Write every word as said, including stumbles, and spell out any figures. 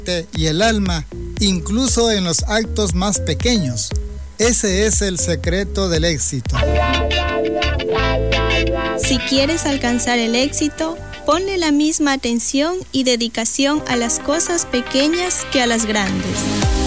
y el alma, incluso en los actos más pequeños. Ese es el secreto del éxito. Si quieres alcanzar el éxito, ponle la misma atención y dedicación a las cosas pequeñas que a las grandes.